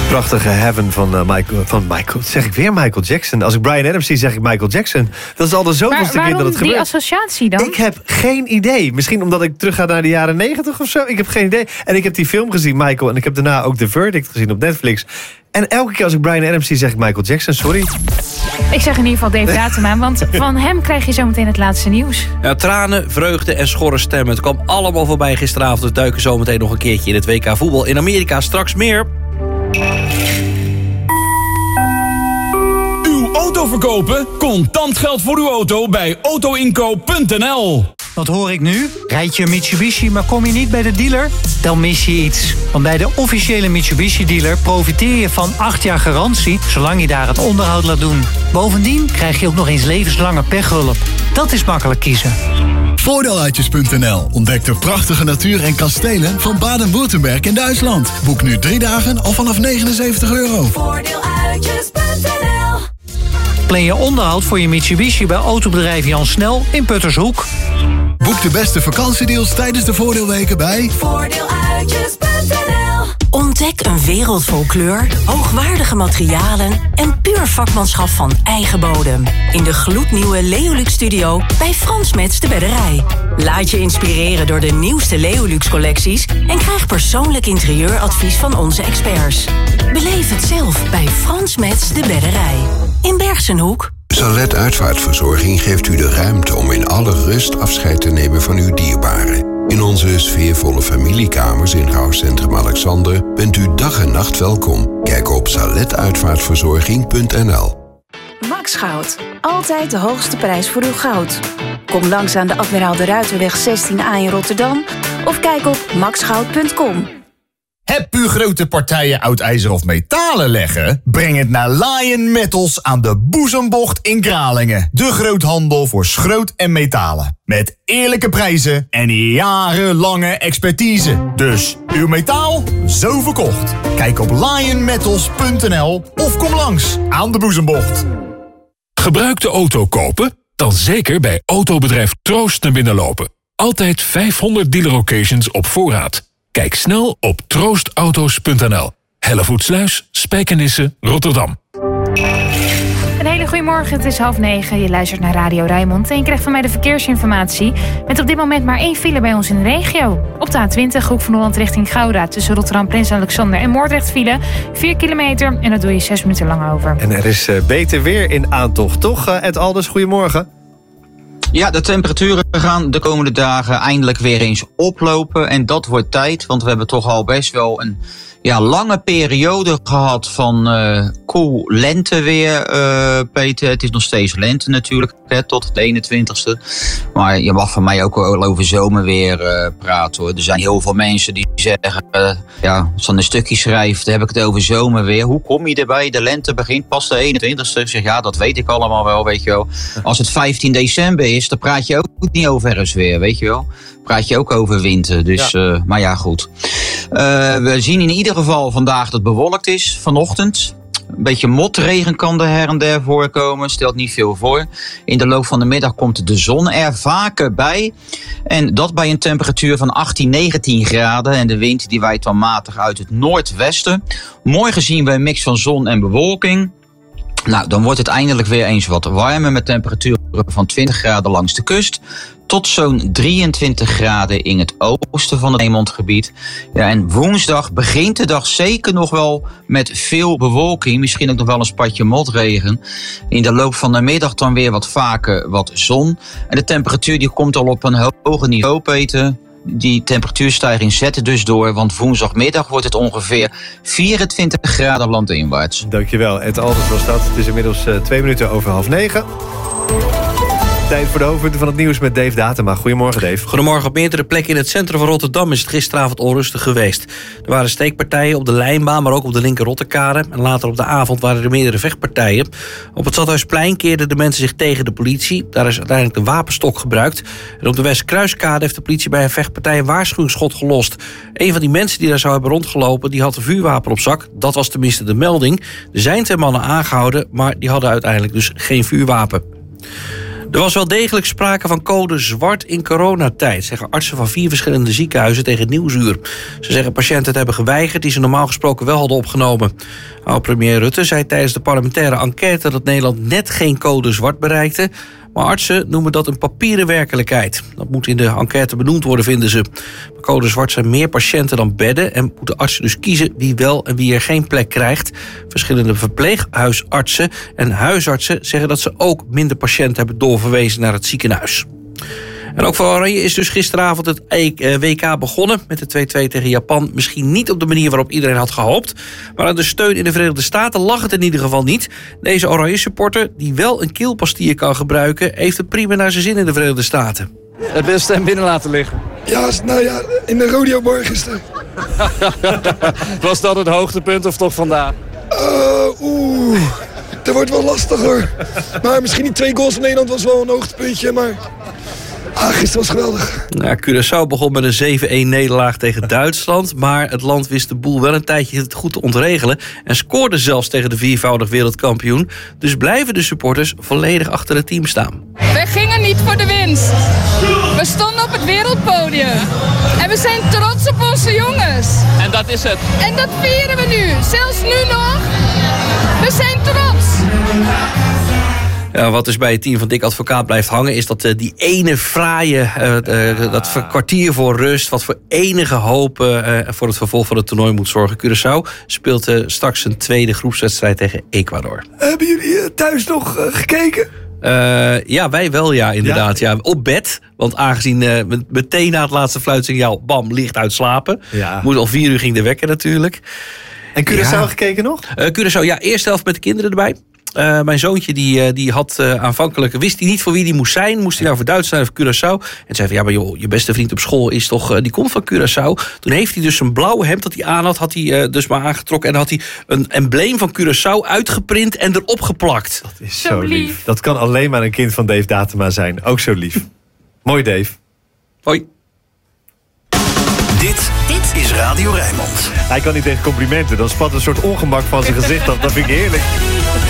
Prachtige Heaven van Michael. Zeg ik weer Michael Jackson? Als ik Bryan Adams zie, zeg ik Michael Jackson. Dat is al de zoveelste keer dat het gebeurt. Waarom die associatie dan? Ik heb geen idee. Misschien omdat ik terug ga naar de jaren 90 of zo. Ik heb geen idee. En ik heb die film gezien, Michael. En ik heb daarna ook The Verdict gezien op Netflix. En elke keer als ik Bryan Adams zie, zeg ik Michael Jackson. Sorry. Ik zeg in ieder geval Dave Datema, want van hem krijg je zometeen het laatste nieuws. Ja, tranen, vreugde en schorre stemmen. Het kwam allemaal voorbij gisteravond. We duiken zometeen nog een keertje in het WK voetbal in Amerika. Straks meer. Uw auto verkopen? Contant geld voor uw auto bij autoinkoop.nl. Wat hoor ik nu? Rijd je een Mitsubishi, maar kom je niet bij de dealer? Dan mis je iets. Want bij de officiële Mitsubishi-dealer profiteer je van 8 jaar garantie, zolang je daar het onderhoud laat doen. Bovendien krijg je ook nog eens levenslange pechhulp. Dat is makkelijk kiezen. Voordeeluitjes.nl ontdekt de prachtige natuur en kastelen van Baden-Württemberg in Duitsland. Boek nu 3 dagen al vanaf €79. Voordeeluitjes.nl. Plan je onderhoud voor je Mitsubishi bij autobedrijf Jan Snel in Puttershoek. Boek de beste vakantiedeals tijdens de voordeelweken bij Voordeeluitjes.nl. Ontdek een wereld vol kleur, hoogwaardige materialen en puur vakmanschap van eigen bodem. In de gloednieuwe Leolux Studio bij Frans Metz de Bedderij. Laat je inspireren door de nieuwste Leolux collecties en krijg persoonlijk interieuradvies van onze experts. Beleef het zelf bij Frans Metz de Bedderij. In Bergsenhoek. Salet Uitvaartverzorging geeft u de ruimte om in alle rust afscheid te nemen van uw dierbaren. In onze sfeervolle familiekamers in Rouwcentrum Alexander bent u dag en nacht welkom. Kijk op saletuitvaartverzorging.nl. Max Goud. Altijd de hoogste prijs voor uw goud. Kom langs aan de Admiraal de Ruiterweg 16A in Rotterdam of kijk op maxgoud.com. Heb u grote partijen oud ijzer of metalen leggen? Breng het naar Lion Metals aan de Boezembocht in Kralingen. De groothandel voor schroot en metalen. Met eerlijke prijzen en jarenlange expertise. Dus uw metaal, zo verkocht. Kijk op lionmetals.nl of kom langs aan de Boezembocht. Gebruikte auto kopen? Dan zeker bij autobedrijf Troost naar binnen lopen. Altijd 500 dealer occasions op voorraad. Kijk snel op troostauto's.nl. Hellevoetsluis, Spijkenisse, Rotterdam. Een hele goede morgen, het is 8:30. Je luistert naar Radio Rijnmond en je krijgt van mij de verkeersinformatie. Met op dit moment maar 1 file bij ons in de regio. Op de A20, Hoek van Holland richting Gouda. Tussen Rotterdam, Prins Alexander en Moordrecht file. 4 kilometer en daar doe je 6 minuten lang over. En er is beter weer in aantocht, toch? Ed Alders, goedemorgen. Ja, de temperaturen gaan de komende dagen eindelijk weer eens oplopen. En dat wordt tijd, want we hebben toch al best wel een lange periode gehad van koel lenteweer, Peter. Het is nog steeds lente natuurlijk, tot de 21ste. Maar je mag van mij ook wel over zomerweer praten, hoor. Er zijn heel veel mensen die zeggen, als dan een stukje schrijft, dan heb ik het over zomerweer. Hoe kom je erbij? De lente begint pas de 21ste. Ik zeg, ja, dat weet ik allemaal wel, weet je wel. Als het 15 december is, dan praat je ook niet over herfstweer, weet je wel. Praat je ook over winter. Dus, maar ja, goed. We zien in ieder geval vandaag dat het bewolkt is vanochtend. Een beetje motregen kan er her en der voorkomen. Stelt niet veel voor. In de loop van de middag komt de zon er vaker bij. En dat bij een temperatuur van 18, 19 graden. En de wind die waait dan matig uit het noordwesten. Morgen zien we een mix van zon en bewolking. Nou, dan wordt het eindelijk weer eens wat warmer met temperaturen van 20 graden langs de kust. Tot zo'n 23 graden in het oosten van het Eemondgebied. Ja, en woensdag begint de dag zeker nog wel met veel bewolking. Misschien ook nog wel een spatje motregen. In de loop van de middag dan weer wat vaker wat zon. En de temperatuur die komt al op een hoger niveau, Peter. Die temperatuurstijging zet dus door, want woensdagmiddag wordt het ongeveer 24 graden landinwaarts. Dankjewel, Ed Alders was dat. Het is inmiddels 2 minuten over 8:30. Tijd voor de hoofdpunten van het nieuws met Dave Datema. Goedemorgen, Dave. Goedemorgen. Op meerdere plekken in het centrum van Rotterdam is het gisteravond onrustig geweest. Er waren steekpartijen op de Lijnbaan, maar ook op de Linker-Rotterkade. En later op de avond waren er meerdere vechtpartijen. Op het Stadhuisplein keerden de mensen zich tegen de politie. Daar is uiteindelijk de wapenstok gebruikt. En op de Westkruiskade heeft de politie bij een vechtpartij een waarschuwingsschot gelost. Een van die mensen die daar zou hebben rondgelopen, die had een vuurwapen op zak. Dat was tenminste de melding. Er zijn 2 mannen aangehouden, maar die hadden uiteindelijk dus geen vuurwapen. Er was wel degelijk sprake van code zwart in coronatijd, zeggen artsen van 4 verschillende ziekenhuizen tegen Nieuwsuur. Ze zeggen patiënten het hebben geweigerd die ze normaal gesproken wel hadden opgenomen. Oud-premier Rutte zei tijdens de parlementaire enquête dat Nederland net geen code zwart bereikte. Maar artsen noemen dat een papieren werkelijkheid. Dat moet in de enquête benoemd worden, vinden ze. Bij code zwart zijn meer patiënten dan bedden en moeten artsen dus kiezen wie wel en wie er geen plek krijgt. Verschillende verpleeghuisartsen en huisartsen zeggen dat ze ook minder patiënten hebben doorverwezen naar het ziekenhuis. En ook voor Oranje is dus gisteravond het WK begonnen met de 2-2 tegen Japan. Misschien niet op de manier waarop iedereen had gehoopt. Maar aan de steun in de Verenigde Staten lag het in ieder geval niet. Deze Oranje supporter, die wel een keelpastier kan gebruiken, heeft het prima naar zijn zin in de Verenigde Staten. Het beste hem binnen laten liggen. Ja, nou ja, in de Rodeoborg gisteren. Was dat het hoogtepunt of toch vandaag? Dat wordt wel lastig hoor. Maar misschien die 2 goals van Nederland was wel een hoogtepuntje, maar gisteren was geweldig. Nou, Curaçao begon met een 7-1 nederlaag tegen Duitsland. Maar het land wist de boel wel een tijdje goed te ontregelen. En scoorde zelfs tegen de 4-voudig wereldkampioen. Dus blijven de supporters volledig achter het team staan. We gingen niet voor de winst. We stonden op het wereldpodium. En we zijn trots op onze jongens. En dat is het. En dat vieren we nu. Zelfs nu nog. We zijn trots. Ja, wat dus bij het team van Dick Advocaat blijft hangen, is dat die ene fraaie, dat kwartier voor rust, wat voor enige hoop voor het vervolg van het toernooi moet zorgen. Curaçao speelt straks een tweede groepswedstrijd tegen Ecuador. Hebben jullie thuis nog gekeken? Ja, wij wel, ja, inderdaad. Ja. Op bed, want aangezien meteen na het laatste fluitsignaal, bam, licht uitslapen. Ja. Al 4 uur ging de wekker natuurlijk. En Curaçao gekeken nog? Curaçao, ja, eerste helft met de kinderen erbij. Mijn zoontje die had aanvankelijk, wist hij niet voor wie die moest zijn. Moest hij nou voor Duitsland of Curaçao? En zei van, ja, maar joh, je beste vriend op school is toch, die komt van Curaçao. Toen heeft hij dus zijn blauwe hemd dat hij aan had hij dus maar aangetrokken. En dan had hij een embleem van Curaçao uitgeprint en erop geplakt. Dat is zo lief. Dat kan alleen maar een kind van Dave Datema zijn. Ook zo lief. Mooi, Dave. Hoi. Dit is Radio Rijnmond. Hij kan niet tegen complimenten. Dan spat een soort ongemak van zijn gezicht af. Dat vind ik heerlijk.